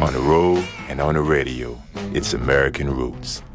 on the road and on the radio. It's American Roots.